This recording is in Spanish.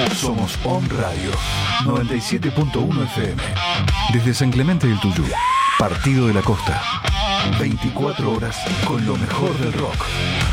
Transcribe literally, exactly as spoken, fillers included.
Somos On Radio noventa y siete punto uno F M. Desde San Clemente del Tuyú, Partido de la Costa. veinticuatro horas con lo mejor del rock.